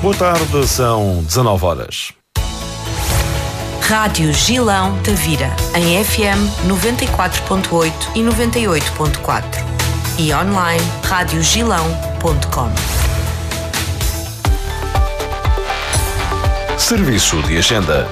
Boa tarde, são 19 horas. Rádio Gilão Tavira, em FM 94.8 e 98.4 e online radiogilão.com. Serviço de agenda.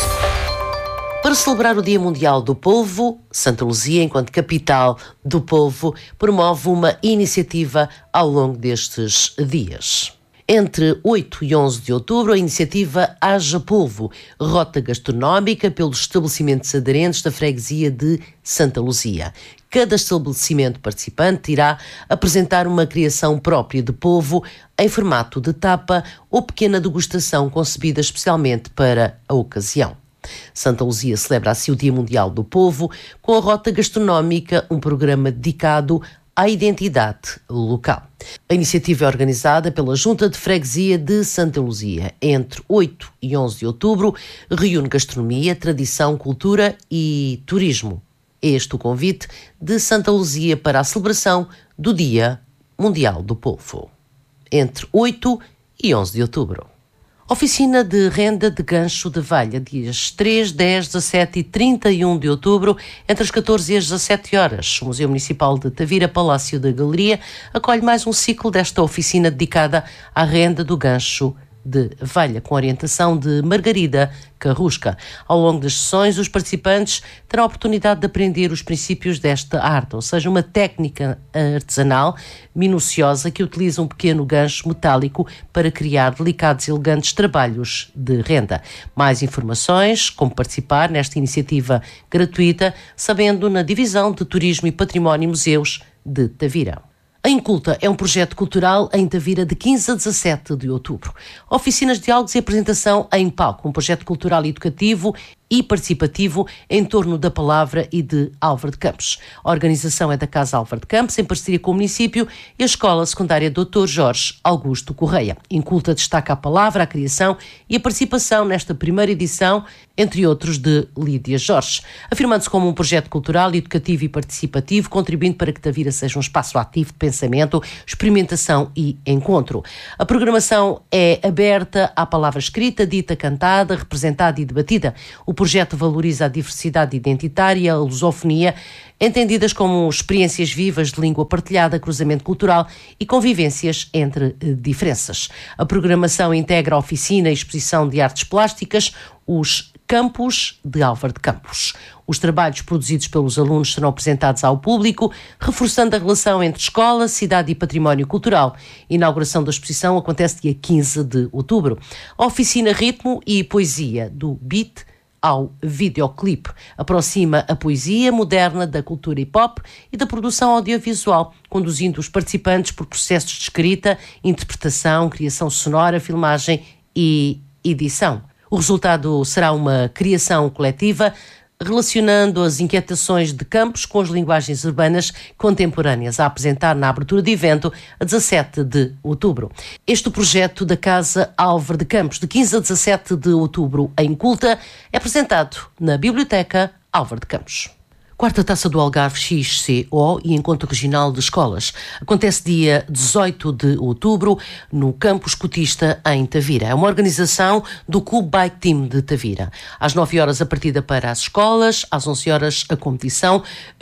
Para celebrar o Dia Mundial do Povo, Santa Luzia, enquanto capital do povo, promove uma iniciativa ao longo destes dias. Entre 8 e 11 de outubro, a iniciativa Haja Povo, rota gastronómica pelos estabelecimentos aderentes da freguesia de Santa Luzia. Cada estabelecimento participante irá apresentar uma criação própria de polvo em formato de tapa ou pequena degustação concebida especialmente para a ocasião. Santa Luzia celebra assim o Dia Mundial do Povo com a rota gastronómica, um programa dedicado à identidade local. A iniciativa é organizada pela Junta de Freguesia de Santa Luzia. Entre 8 e 11 de outubro, reúne gastronomia, tradição, cultura e turismo. É este o convite de Santa Luzia para a celebração do Dia Mundial do Povo. Entre 8 e 11 de outubro. Oficina de renda de gancho de valha, dias 3, 10, 17 e 31 de outubro, entre as 14 e as 17 horas. O Museu Municipal de Tavira, Palácio da Galeria, acolhe mais um ciclo desta oficina dedicada à renda do gancho de valha, com orientação de Margarida Carrusca. Ao longo das sessões, os participantes terão a oportunidade de aprender os princípios desta arte, ou seja, uma técnica artesanal minuciosa que utiliza um pequeno gancho metálico para criar delicados e elegantes trabalhos de renda. Mais informações, como participar nesta iniciativa gratuita, sabendo na Divisão de Turismo e Património e Museus de Tavira. A Inculta é um projeto cultural em Tavira de 15 a 17 de outubro. Oficinas, diálogos e apresentação em palco, um projeto cultural educativo e participativo em torno da palavra e de Álvaro de Campos. A organização é da Casa Álvaro de Campos, em parceria com o município e a Escola Secundária Dr. Jorge Augusto Correia. Inculta destaca a palavra, a criação e a participação nesta primeira edição, entre outros, de Lídia Jorge, afirmando-se como um projeto cultural, educativo e participativo, contribuindo para que Tavira seja um espaço ativo de pensamento, experimentação e encontro. A programação é aberta à palavra escrita, dita, cantada, representada e debatida. O projeto valoriza a diversidade identitária, a lusofonia, entendidas como experiências vivas de língua partilhada, cruzamento cultural e convivências entre diferenças. A programação integra a oficina e exposição de artes plásticas, os Campos de Álvaro de Campos. Os trabalhos produzidos pelos alunos serão apresentados ao público, reforçando a relação entre escola, cidade e património cultural. A inauguração da exposição acontece dia 15 de outubro. A oficina Ritmo e Poesia, do Beat ao videoclipe, aproxima a poesia moderna da cultura hip-hop e da produção audiovisual, conduzindo os participantes por processos de escrita, interpretação, criação sonora, filmagem e edição. O resultado será uma criação coletiva, relacionando as inquietações de Campos com as linguagens urbanas contemporâneas, a apresentar na abertura de evento a 17 de outubro. Este projeto da Casa Álvaro de Campos, de 15 a 17 de outubro, em Culta, é apresentado na Biblioteca Álvaro de Campos. Quarta Taça do Algarve XCO e Encontro Regional de Escolas. Acontece dia 18 de outubro no Campo Escotista, em Tavira. É uma organização do Clube Bike Team de Tavira. Às 9 horas a partida para as escolas, às 11 horas a competição,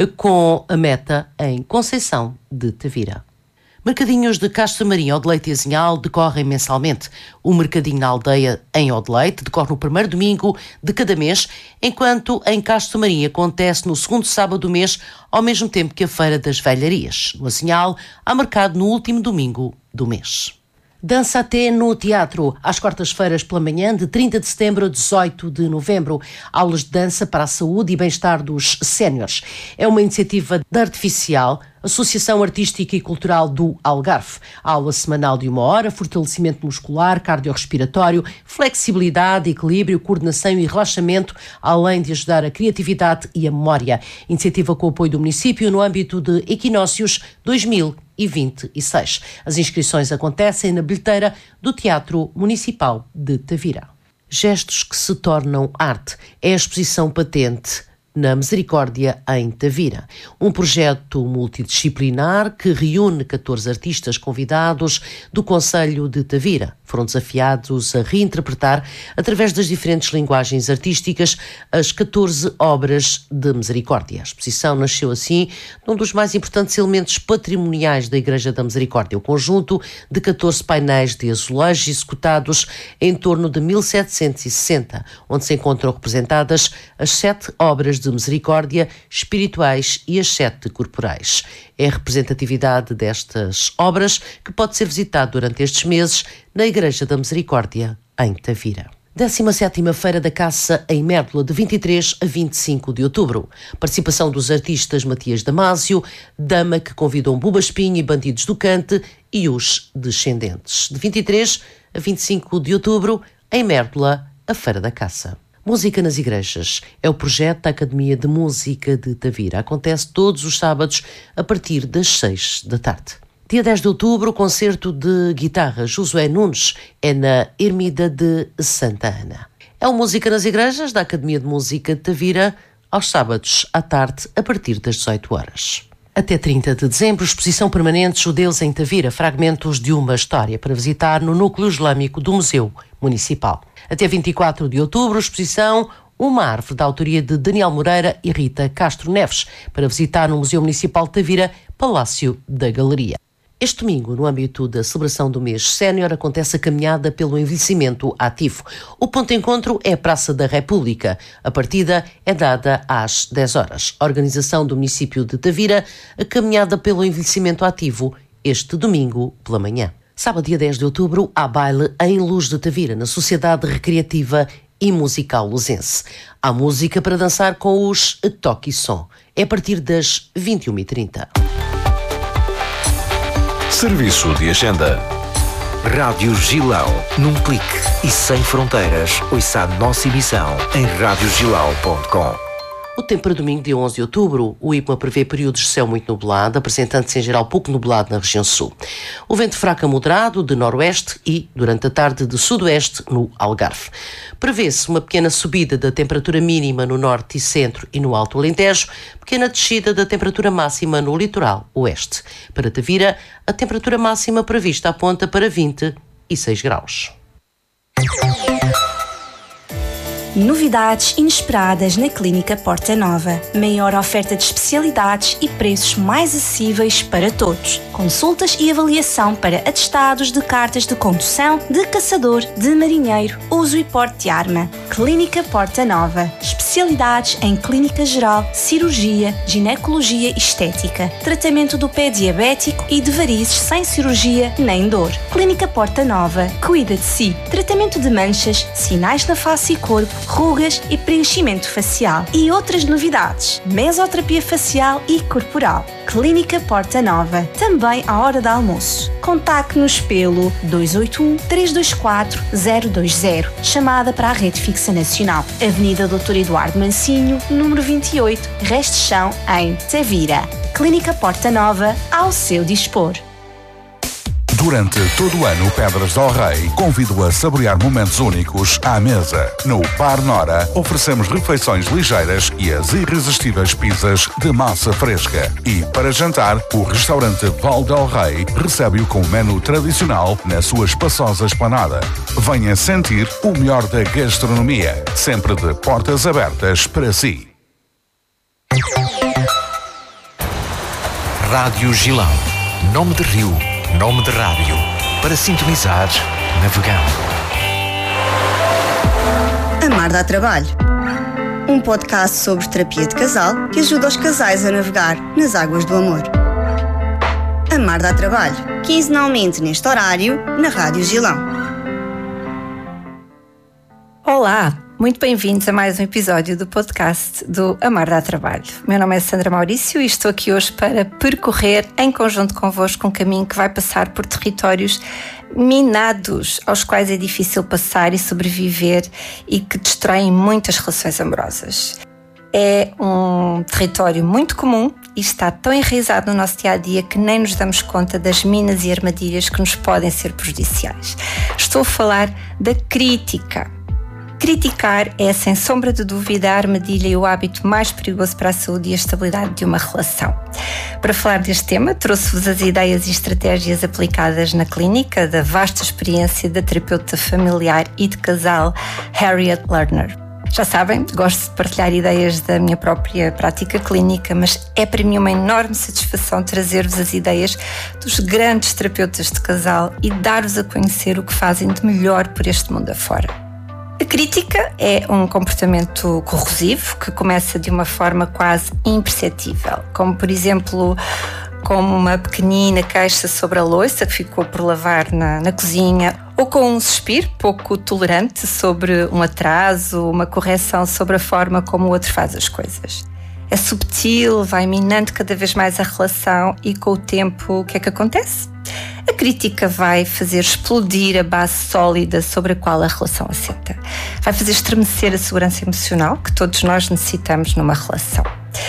com a meta em Conceição de Tavira. Mercadinhos de Castro Marinho, Odeleite e Azinhal decorrem mensalmente. O Mercadinho na Aldeia, em Odeleite, decorre no primeiro domingo de cada mês, enquanto em Castro Marinho acontece no segundo sábado do mês, ao mesmo tempo que a Feira das Velharias. No Azinhal, há mercado no último domingo do mês. Dança até no teatro, às quartas-feiras pela manhã, de 30 de setembro a 18 de novembro. Aulas de dança para a saúde e bem-estar dos séniores. É uma iniciativa da Artificial, Associação Artística e Cultural do Algarve. Aula semanal de 1 hora, fortalecimento muscular, cardiorrespiratório, flexibilidade, equilíbrio, coordenação e relaxamento, além de ajudar a criatividade e a memória. Iniciativa com o apoio do município no âmbito de Equinócios 2026. As inscrições acontecem na bilheteira do Teatro Municipal de Tavira. Gestos que se tornam arte. É a exposição patente na Misericórdia, em Tavira. Um projeto multidisciplinar que reúne 14 artistas convidados do Concelho de Tavira. foram desafiados a reinterpretar, através das diferentes linguagens artísticas, as 14 obras de Misericórdia. A exposição nasceu assim num dos mais importantes elementos patrimoniais da Igreja da Misericórdia, o conjunto de 14 painéis de azulejos executados em torno de 1760, onde se encontram representadas as 7 obras de Misericórdia espirituais e as 7 corporais. É a representatividade destas obras que pode ser visitada durante estes meses na Igreja da Misericórdia, em Tavira. 17ª Feira da Caça em Mértola, de 23 a 25 de outubro. Participação dos artistas Matias Damásio, Dama, que convidam Buba Espinho e Bandidos do Cante, e os Descendentes. De 23 a 25 de outubro, em Mértola, a Feira da Caça. Música nas Igrejas é o projeto da Academia de Música de Tavira. Acontece todos os sábados a partir das 6 da tarde. Dia 10 de outubro, o concerto de guitarra Josué Nunes é na Ermida de Santa Ana. É o Música nas Igrejas da Academia de Música de Tavira, aos sábados à tarde, a partir das 18 horas. Até 30 de dezembro, exposição permanente Judeus em Tavira, fragmentos de uma história, para visitar no Núcleo Islâmico do Museu Municipal. Até 24 de outubro, exposição Uma Árvore, da autoria de Daniel Moreira e Rita Castro Neves, para visitar no Museu Municipal de Tavira, Palácio da Galeria. Este domingo, no âmbito da celebração do mês sénior, acontece a caminhada pelo envelhecimento ativo. O ponto de encontro é a Praça da República. A partida é dada às 10 horas. A organização do município de Tavira, a caminhada pelo envelhecimento ativo, este domingo pela manhã. Sábado, dia 10 de outubro, há baile em Luz de Tavira, na Sociedade Recreativa e Musical Luzense. Há música para dançar com os Toque e Som. É a partir das 21h30. Serviço de Agenda. Rádio Gilão, num clique e sem fronteiras. Ouça a nossa emissão em radiogilão.com. O tempo para domingo, dia 11 de outubro, o IPMA prevê períodos de céu muito nublado, apresentando-se em geral pouco nublado na região sul. O vento fraco a moderado de noroeste e, durante a tarde, de sudoeste no Algarve. Prevê-se uma pequena subida da temperatura mínima no norte e centro e no Alto Alentejo, pequena descida da temperatura máxima no litoral oeste. Para Tavira, a temperatura máxima prevista aponta para 26 graus. Novidades inesperadas na Clínica Porta Nova. Maior oferta de especialidades e preços mais acessíveis para todos. Consultas e avaliação para atestados de cartas de condução, de caçador, de marinheiro, uso e porte de arma. Clínica Porta Nova. Especialidades em clínica geral, cirurgia, ginecologia e estética. Tratamento do pé diabético e de varizes sem cirurgia nem dor. Clínica Porta Nova. Cuida de si. Tratamento de manchas, sinais na face e corpo, rugas e preenchimento facial. E outras novidades: mesoterapia facial e corporal. Clínica Porta Nova, também à hora de almoço. Contacte-nos pelo 281-324-020, chamada para a Rede Fixa Nacional. Avenida Dr. Eduardo Mancinho, número 28, Resto de Chão, em Tavira. Clínica Porta Nova, ao seu dispor. Durante todo o ano, Pedras del Rei convido a saborear momentos únicos à mesa. No Bar Nora, oferecemos refeições ligeiras e as irresistíveis pizzas de massa fresca. E, para jantar, o restaurante Val del Rei recebe-o com o menu tradicional na sua espaçosa espanada. Venha sentir o melhor da gastronomia, sempre de portas abertas para si. Rádio Gilão, nome de rio, nome de rádio, para sintonizar, navegando. Amar dá trabalho. Um podcast sobre terapia de casal que ajuda os casais a navegar nas águas do amor. Amar dá trabalho, quinzenalmente neste horário, na Rádio Gilão. Olá! Muito bem-vindos a mais um episódio do podcast do Amar dá Trabalho. Meu nome é Sandra Maurício e estou aqui hoje para percorrer em conjunto convosco um caminho que vai passar por territórios minados, aos quais é difícil passar e sobreviver e que destroem muitas relações amorosas. É um território muito comum e está tão enraizado no nosso dia-a-dia que nem nos damos conta das minas e armadilhas que nos podem ser prejudiciais. Estou a falar da crítica. Criticar é, sem sombra de dúvida, a armadilha e o hábito mais perigoso para a saúde e a estabilidade de uma relação. Para falar deste tema, trouxe-vos as ideias e estratégias aplicadas na clínica da vasta experiência da terapeuta familiar e de casal Harriet Lerner. Já sabem, gosto de partilhar ideias da minha própria prática clínica, mas é para mim uma enorme satisfação trazer-vos as ideias dos grandes terapeutas de casal e dar-vos a conhecer o que fazem de melhor por este mundo afora. A crítica é um comportamento corrosivo que começa de uma forma quase imperceptível, como por exemplo, como uma pequenina queixa sobre a louça que ficou por lavar na cozinha, ou com um suspiro pouco tolerante sobre um atraso, uma correção sobre a forma como o outro faz as coisas. É subtil, vai minando cada vez mais a relação e com o tempo o que é que acontece? A crítica vai fazer explodir a base sólida sobre a qual a relação assenta. Vai fazer estremecer a segurança emocional que todos nós necessitamos numa relação.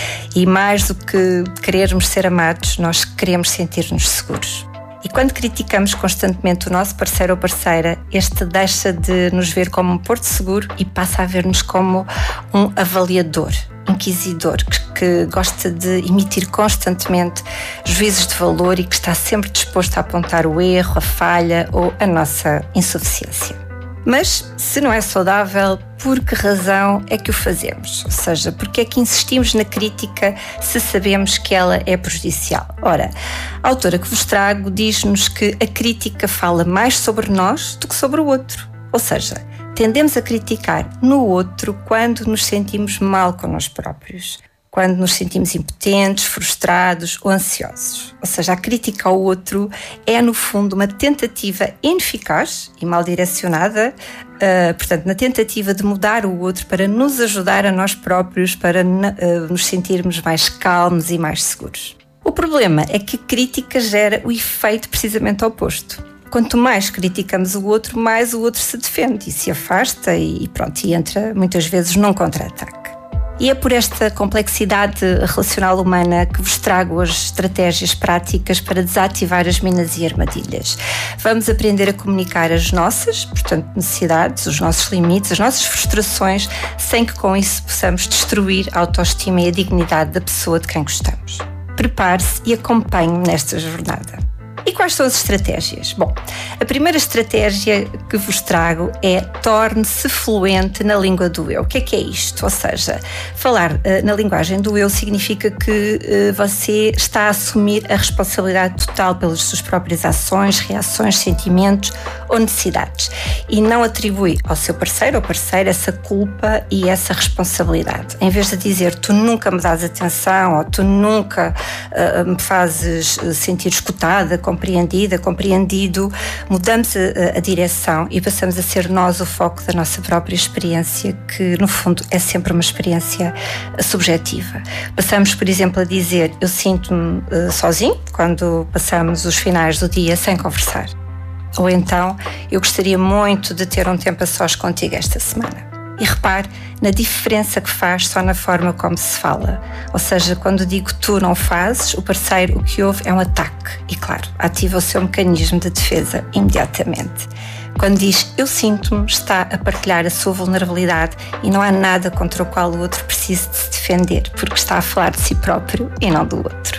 E mais do que querermos ser amados, nós queremos sentir-nos seguros. E quando criticamos constantemente o nosso parceiro ou parceira, este deixa de nos ver como um porto seguro e passa a ver-nos como um avaliador, inquisidor, que gosta de emitir constantemente juízos de valor e que está sempre disposto a apontar o erro, a falha ou a nossa insuficiência. Mas, se não é saudável, por que razão é que o fazemos? Ou seja, porque é que insistimos na crítica se sabemos que ela é prejudicial? Ora, a autora que vos trago diz-nos que a crítica fala mais sobre nós do que sobre o outro. Ou seja, tendemos a criticar no outro quando nos sentimos mal com nós próprios, quando nos sentimos impotentes, frustrados ou ansiosos. Ou seja, a crítica ao outro é, no fundo, uma tentativa ineficaz e mal direcionada, portanto, na tentativa de mudar o outro para nos ajudar a nós próprios, para nos sentirmos mais calmos e mais seguros. O problema é que a crítica gera o efeito precisamente oposto. Quanto mais criticamos o outro, mais o outro se defende e se afasta e entra muitas vezes num contra-ataque. E é por esta complexidade relacional humana que vos trago as estratégias práticas para desativar as minas e armadilhas. Vamos aprender a comunicar as nossas, necessidades, os nossos limites, as nossas frustrações, sem que com isso possamos destruir a autoestima e a dignidade da pessoa de quem gostamos. Prepare-se e acompanhe-me nesta jornada. E quais são as estratégias? Bom, a primeira estratégia que vos trago é torne-se fluente na língua do eu. O que é isto? Ou seja, falar na linguagem do eu significa que você está a assumir a responsabilidade total pelas suas próprias ações, reações, sentimentos ou necessidades e não atribui ao seu parceiro ou parceira essa culpa e essa responsabilidade. Em vez de dizer tu nunca me dás atenção ou tu nunca me fazes sentir escutada, compreendida, compreendido, mudamos a direção e passamos a ser nós o foco da nossa própria experiência, que no fundo é sempre uma experiência subjetiva. Passamos, por exemplo, a dizer eu sinto-me sozinho quando passamos os finais do dia sem conversar. Ou então, eu gostaria muito de ter um tempo a sós contigo esta semana. E repare na diferença que faz só na forma como se fala. Ou seja, quando digo tu não fazes, o parceiro o que ouve é um ataque. E claro, ativa o seu mecanismo de defesa imediatamente. Quando diz eu sinto-me, está a partilhar a sua vulnerabilidade e não há nada contra o qual o outro precise de se defender, porque está a falar de si próprio e não do outro.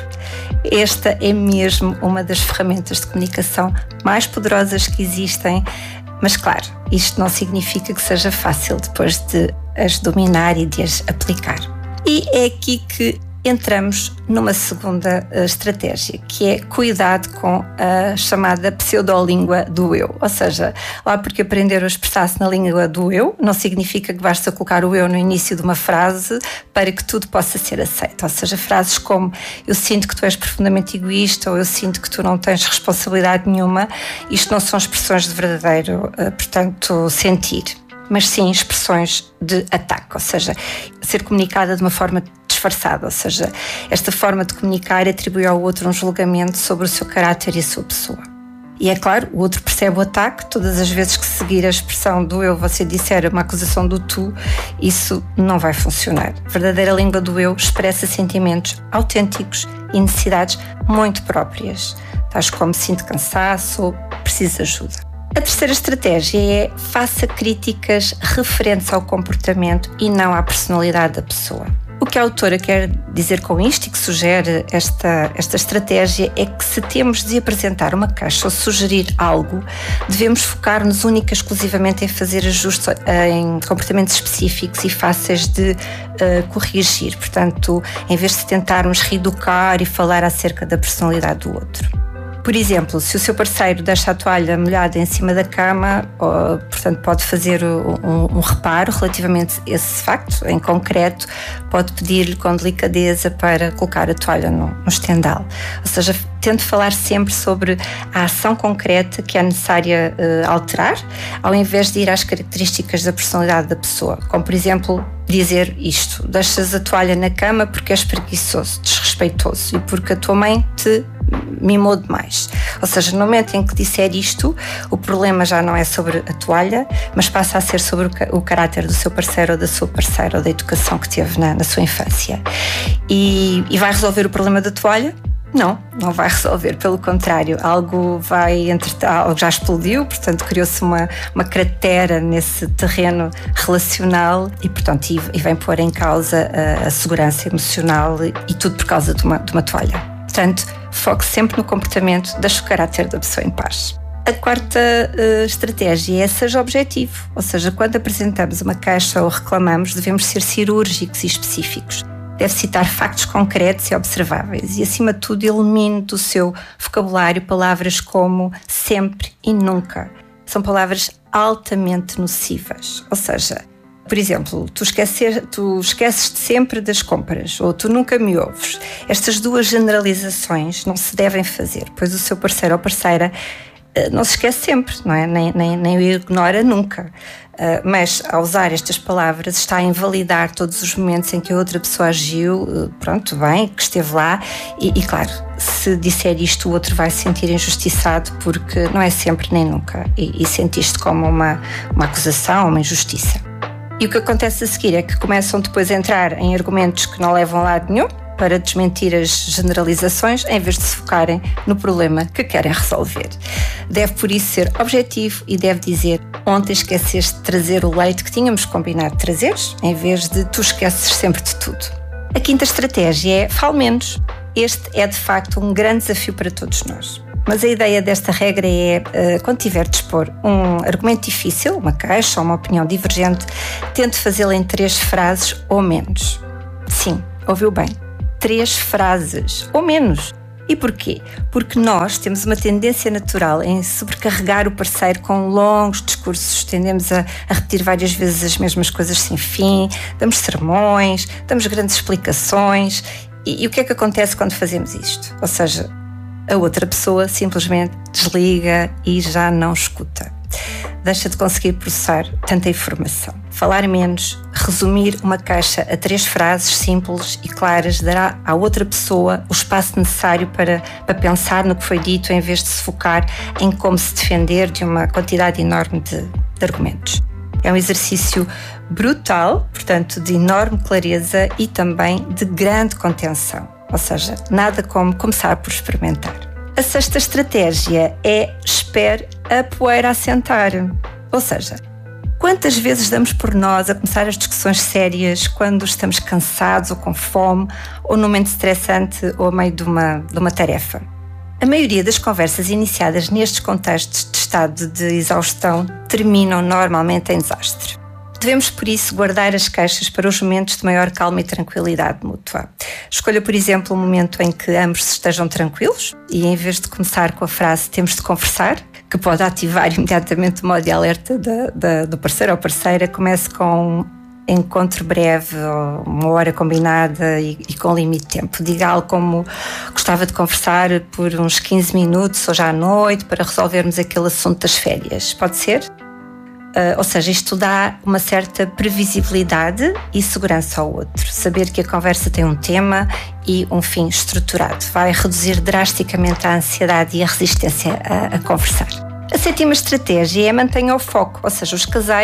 Esta é mesmo uma das ferramentas de comunicação mais poderosas que existem. Mas claro, isto não significa que seja fácil depois de as dominar e de as aplicar. E é aqui que entramos numa segunda estratégia, que é cuidado com a chamada pseudolíngua do eu. Ou seja, lá porque aprender a expressar-se na língua do eu não significa que basta colocar o eu no início de uma frase para que tudo possa ser aceito. Ou seja, frases como eu sinto que tu és profundamente egoísta ou eu sinto que tu não tens responsabilidade nenhuma, isto não são expressões de verdadeiro, sentir, mas sim expressões de ataque, ou seja, ser comunicada de uma forma disfarçada, ou seja, esta forma de comunicar atribui ao outro um julgamento sobre o seu caráter e a sua pessoa. E é claro, o outro percebe o ataque, todas as vezes que seguir a expressão do eu, você disser uma acusação do tu, isso não vai funcionar. A verdadeira língua do eu expressa sentimentos autênticos e necessidades muito próprias, tais como sinto cansaço ou preciso de ajuda. A terceira estratégia é faça críticas referentes ao comportamento e não à personalidade da pessoa. O que a autora quer dizer com isto e que sugere esta estratégia é que se temos de apresentar uma queixa ou sugerir algo, devemos focar-nos única e exclusivamente em fazer ajustes em comportamentos específicos e fáceis de corrigir. Portanto, em vez de tentarmos reeducar e falar acerca da personalidade do outro. Por exemplo, se o seu parceiro deixa a toalha molhada em cima da cama, portanto, pode fazer um reparo relativamente a esse facto, em concreto, pode pedir-lhe com delicadeza para colocar a toalha no estendal. Ou seja, tente falar sempre sobre a ação concreta que é necessária alterar, ao invés de ir às características da personalidade da pessoa, como, por exemplo, dizer isto: deixas a toalha na cama porque és preguiçoso, desrespeitoso e porque a tua mãe te mimou demais. Ou seja, no momento em que disser isto, o problema já não é sobre a toalha, mas passa a ser sobre o caráter do seu parceiro ou da sua parceira, ou da educação que teve na sua infância. E vai resolver o problema da toalha? Não vai resolver, pelo contrário, algo já explodiu, portanto criou-se uma cratera nesse terreno relacional e, portanto, e vem pôr em causa a segurança emocional e tudo por causa de uma toalha. Portanto, foque sempre no comportamento, deixe o caráter da pessoa em paz. A quarta estratégia é seja objetivo, ou seja, quando apresentamos uma queixa ou reclamamos, devemos ser cirúrgicos e específicos. Deve citar factos concretos e observáveis e, acima de tudo, elimine do seu vocabulário palavras como sempre e nunca. São palavras altamente nocivas. Ou seja, por exemplo, tu esqueces-te sempre das compras ou tu nunca me ouves. Estas duas generalizações não se devem fazer, pois o seu parceiro ou parceira não se esquece sempre, não é? Nem o ignora nunca. Mas, ao usar estas palavras, está a invalidar todos os momentos em que a outra pessoa agiu, que esteve lá. E claro, se disser isto, o outro vai se sentir injustiçado, porque não é sempre nem nunca. E sente isto como uma acusação, uma injustiça. E o que acontece a seguir é que começam depois a entrar em argumentos que não levam a lado nenhum, para desmentir as generalizações, em vez de se focarem no problema que querem resolver. Deve, por isso, ser objetivo e deve dizer: ontem esqueceste de trazer o leite que tínhamos combinado de trazeres, em vez de tu esqueces sempre de tudo. A quinta estratégia é fale menos. Este é, de facto, um grande desafio para todos nós. Mas a ideia desta regra é, quando tiver de expor um argumento difícil, uma queixa ou uma opinião divergente, tente fazê-la em 3 frases ou menos. Sim, ouviu bem. 3 frases, ou menos. E porquê? Porque nós temos uma tendência natural em sobrecarregar o parceiro com longos discursos, tendemos a repetir várias vezes as mesmas coisas sem fim, damos sermões, damos grandes explicações. E o que é que acontece quando fazemos isto? Ou seja, a outra pessoa simplesmente desliga e já não escuta. Deixa de conseguir processar tanta informação. Falar menos, resumir uma queixa a 3 frases simples e claras dará à outra pessoa o espaço necessário para pensar no que foi dito, em vez de se focar em como se defender de uma quantidade enorme de argumentos. É um exercício brutal, portanto, de enorme clareza e também de grande contenção. Ou seja, nada como começar por experimentar. A sexta estratégia é espere a poeira assentar. Ou seja, quantas vezes damos por nós a começar as discussões sérias quando estamos cansados ou com fome ou num momento estressante ou a meio de uma tarefa? A maioria das conversas iniciadas nestes contextos de estado de exaustão terminam normalmente em desastre. Devemos, por isso, guardar as queixas para os momentos de maior calma e tranquilidade mútua. Escolha, por exemplo, um momento em que ambos estejam tranquilos e, em vez de começar com a frase "temos de conversar", que pode ativar imediatamente o modo de alerta do parceiro ou parceira, comece com um encontro breve, ou uma hora combinada e com limite de tempo. Diga algo como: gostava de conversar por uns 15 minutos hoje à noite para resolvermos aquele assunto das férias. Pode ser? Ou seja, isto dá uma certa previsibilidade e segurança ao outro. Saber que a conversa tem um tema e um fim estruturado vai reduzir drasticamente a ansiedade e a resistência a conversar. A sétima estratégia é mantenha o foco, ou seja, os casais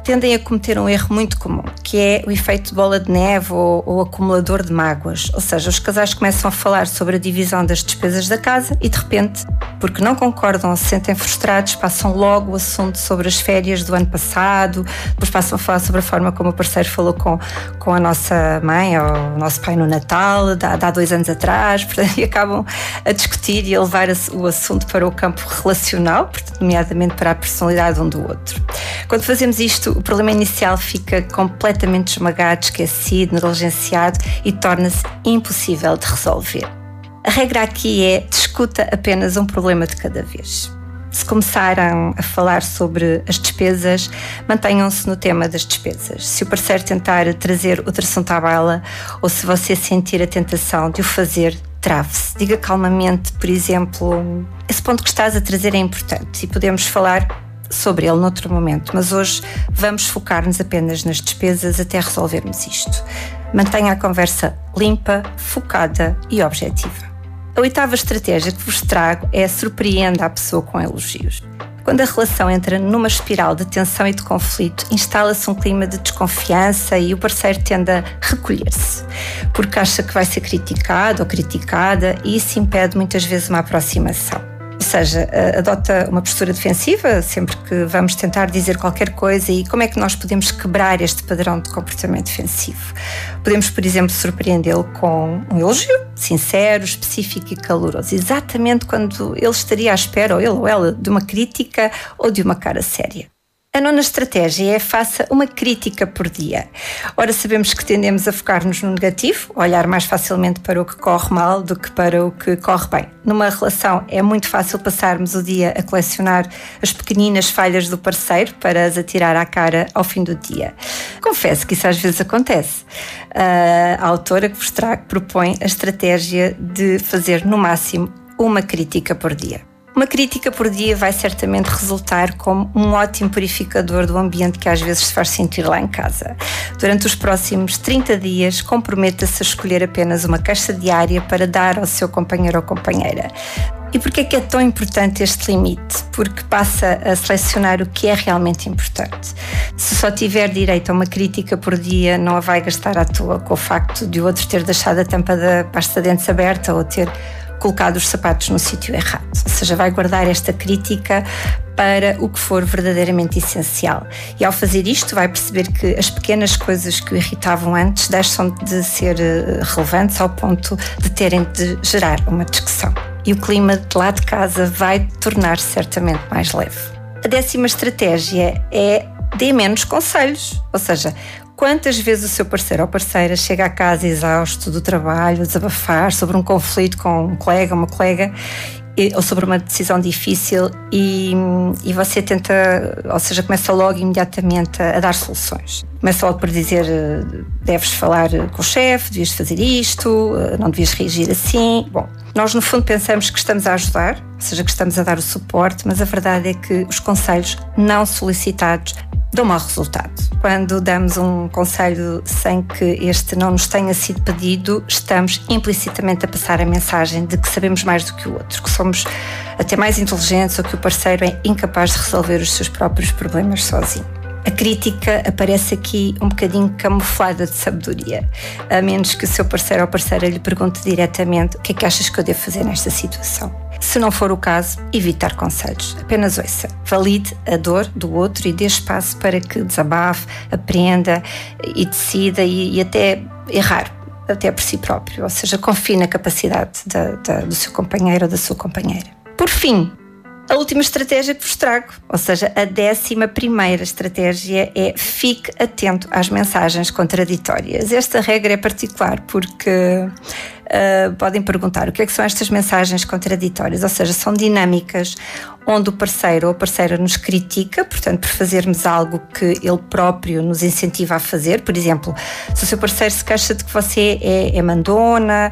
tendem a cometer um erro muito comum, que é o efeito de bola de neve ou acumulador de mágoas. Ou seja, os casais começam a falar sobre a divisão das despesas da casa e, de repente, porque não concordam ou se sentem frustrados, passam logo o assunto sobre as férias do ano passado, depois passam a falar sobre a forma como o parceiro falou com a nossa mãe ou o nosso pai no Natal, há 2 anos atrás, portanto, e acabam a discutir e a levar o assunto para o campo relacional, portanto, nomeadamente para a personalidade um do outro. Quando fazemos isto, o problema inicial fica completamente esmagado, esquecido, negligenciado e torna-se impossível de resolver. A regra aqui é: discuta apenas um problema de cada vez. Se começaram a falar sobre as despesas, mantenham-se no tema das despesas. Se o parceiro tentar trazer outro assunto à baila, ou se você sentir a tentação de o fazer, trave-se. Diga calmamente, por exemplo: esse ponto que estás a trazer é importante e podemos falar sobre ele noutro momento, mas hoje vamos focar-nos apenas nas despesas até resolvermos isto. Mantenha a conversa limpa, focada e objetiva. A 8ª estratégia que vos trago é: surpreenda a pessoa com elogios. Quando a relação entra numa espiral de tensão e de conflito, instala-se um clima de desconfiança e o parceiro tende a recolher-se, porque acha que vai ser criticado ou criticada, e isso impede muitas vezes uma aproximação. Ou seja, adota uma postura defensiva sempre que vamos tentar dizer qualquer coisa. E como é que nós podemos quebrar este padrão de comportamento defensivo? Podemos, por exemplo, surpreendê-lo com um elogio sincero, específico e caloroso, exatamente quando ele estaria à espera, ou ele ou ela, de uma crítica ou de uma cara séria. A 9ª estratégia é: faça uma crítica por dia. Ora, sabemos que tendemos a focar-nos no negativo, a olhar mais facilmente para o que corre mal do que para o que corre bem. Numa relação é muito fácil passarmos o dia a colecionar as pequeninas falhas do parceiro para as atirar à cara ao fim do dia. Confesso que isso às vezes acontece. A autora que vos trago propõe a estratégia de fazer no máximo uma crítica por dia. Uma crítica por dia vai certamente resultar como um ótimo purificador do ambiente que às vezes se faz sentir lá em casa. Durante os próximos 30 dias, comprometa-se a escolher apenas uma caixa diária para dar ao seu companheiro ou companheira. E porquê é que é tão importante este limite? Porque passa a selecionar o que é realmente importante. Se só tiver direito a uma crítica por dia, não a vai gastar à toa com o facto de o outro ter deixado a tampa da pasta de dentes aberta ou ter colocado os sapatos no sítio errado. Ou seja, vai guardar esta crítica para o que for verdadeiramente essencial. E ao fazer isto, vai perceber que as pequenas coisas que o irritavam antes deixam de ser relevantes ao ponto de terem de gerar uma discussão. E o clima de lá de casa vai tornar-se certamente mais leve. A 10ª estratégia é: dê menos conselhos. Ou seja, quantas vezes o seu parceiro ou parceira chega a casa exausto do trabalho, a desabafar sobre um conflito com um colega, uma colega, ou sobre uma decisão difícil e você tenta, ou seja, começa logo imediatamente a dar soluções. Começa logo por dizer: deves falar com o chefe, devias fazer isto, não devias reagir assim. Bom, nós no fundo pensamos que estamos a ajudar, ou seja, que estamos a dar o suporte, mas a verdade é que os conselhos não solicitados dão mau resultado. Quando damos um conselho sem que este não nos tenha sido pedido, estamos implicitamente a passar a mensagem de que sabemos mais do que o outro, que somos até mais inteligentes ou que o parceiro é incapaz de resolver os seus próprios problemas sozinho. A crítica aparece aqui um bocadinho camuflada de sabedoria, a menos que o seu parceiro ou parceira lhe pergunte diretamente: o que é que achas que eu devo fazer nesta situação? Se não for o caso, evite dar conselhos. Apenas ouça. Valide a dor do outro e dê espaço para que desabafe, aprenda e decida e até errar, até por si próprio. Ou seja, confie na capacidade do seu companheiro ou da sua companheira. Por fim, a última estratégia que vos trago, ou seja, a 11ª estratégia é: fique atento às mensagens contraditórias. Esta regra é particular porque podem perguntar: o que é que são estas mensagens contraditórias? Ou seja, são dinâmicas onde o parceiro ou a parceira nos critica, portanto, por fazermos algo que ele próprio nos incentiva a fazer. Por exemplo, se o seu parceiro se queixa de que você é mandona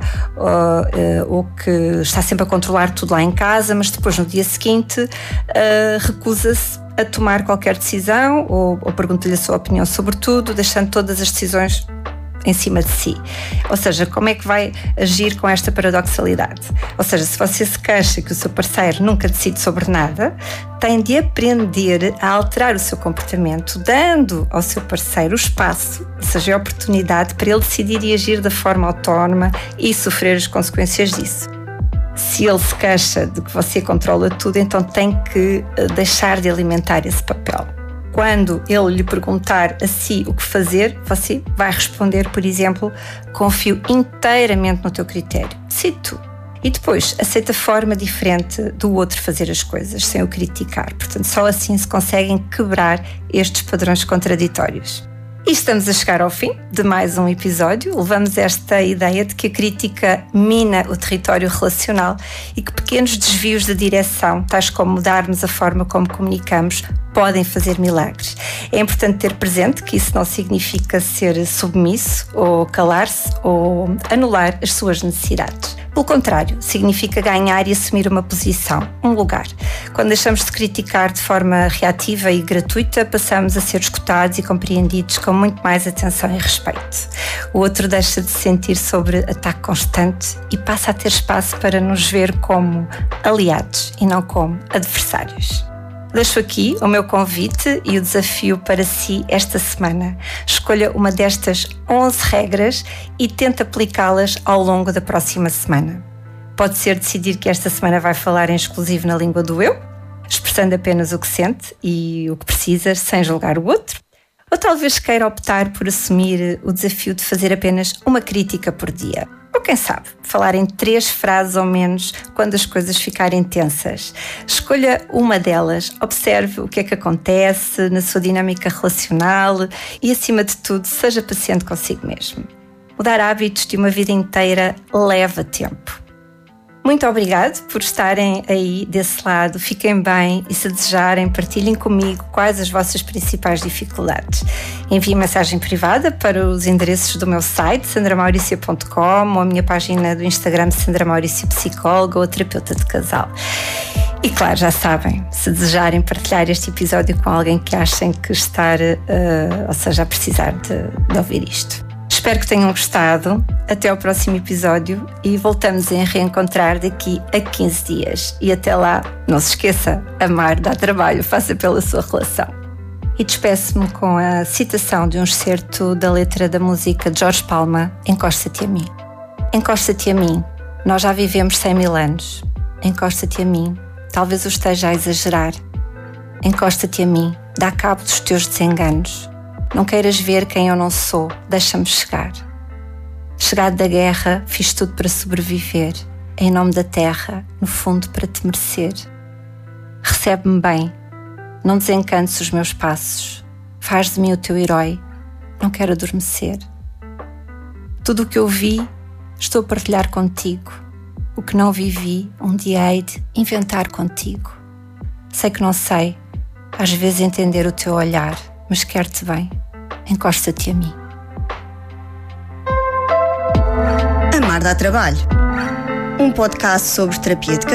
ou que está sempre a controlar tudo lá em casa, mas depois no dia seguinte recusa-se a tomar qualquer decisão ou pergunta-lhe a sua opinião sobre tudo, deixando todas as decisões em cima de si. Ou seja, como é que vai agir com esta paradoxalidade? Ou seja, se você se queixa que o seu parceiro nunca decide sobre nada, tem de aprender a alterar o seu comportamento, dando ao seu parceiro o espaço, ou seja, a oportunidade para ele decidir e agir da forma autónoma e sofrer as consequências disso. Se ele se queixa de que você controla tudo, então tem que deixar de alimentar esse papel. Quando ele lhe perguntar a si o que fazer, você vai responder, por exemplo, confio inteiramente no teu critério, decide tu. E depois, aceita a forma diferente do outro fazer as coisas, sem o criticar. Portanto, só assim se conseguem quebrar estes padrões contraditórios. E estamos a chegar ao fim de mais um episódio. Levamos esta ideia de que a crítica mina o território relacional e que pequenos desvios de direção, tais como mudarmos a forma como comunicamos, podem fazer milagres. É importante ter presente que isso não significa ser submisso ou calar-se ou anular as suas necessidades. Pelo contrário, significa ganhar e assumir uma posição, um lugar. Quando deixamos de criticar de forma reativa e gratuita, passamos a ser escutados e compreendidos com muito mais atenção e respeito. O outro deixa de se sentir sobre ataque constante e passa a ter espaço para nos ver como aliados e não como adversários. Deixo aqui o meu convite e o desafio para si esta semana. Escolha uma destas 11 regras e tente aplicá-las ao longo da próxima semana. Pode ser decidir que esta semana vai falar em exclusivo na língua do eu, expressando apenas o que sente e o que precisa, sem julgar o outro. Ou talvez queira optar por assumir o desafio de fazer apenas uma crítica por dia. Ou quem sabe, falar em 3 frases ou menos quando as coisas ficarem tensas. Escolha uma delas, observe o que é que acontece na sua dinâmica relacional e, acima de tudo, seja paciente consigo mesmo. Mudar hábitos de uma vida inteira leva tempo. Muito obrigado por estarem aí desse lado. Fiquem bem e, se desejarem, partilhem comigo quais as vossas principais dificuldades. Enviem mensagem privada para os endereços do meu site, sandramauricio.com, ou a minha página do Instagram, Sandra Maurício Psicóloga ou terapeuta de casal. E claro, já sabem, se desejarem partilhar este episódio com alguém que achem que está a precisar de ouvir isto. Espero que tenham gostado. Até ao próximo episódio e voltamos a reencontrar daqui a 15 dias. E até lá, não se esqueça, amar dá trabalho, faça pela sua relação. E despeço-me com a citação de um excerto da letra da música de Jorge Palma, Encosta-te a mim. Encosta-te a mim, nós já vivemos 100.000 anos. Encosta-te a mim, talvez o esteja a exagerar. Encosta-te a mim, dá cabo dos teus desenganos. Não queiras ver quem eu não sou, deixa-me chegar. Chegado da guerra, fiz tudo para sobreviver, em nome da terra, no fundo para te merecer. Recebe-me bem, não desencantes os meus passos, faz de mim o teu herói, não quero adormecer. Tudo o que eu vi, estou a partilhar contigo. O que não vivi, um dia hei de inventar contigo. Sei que não sei, às vezes entender o teu olhar, mas quero-te bem, encosta-te a mim. Amar dá trabalho. Um podcast sobre terapia de casal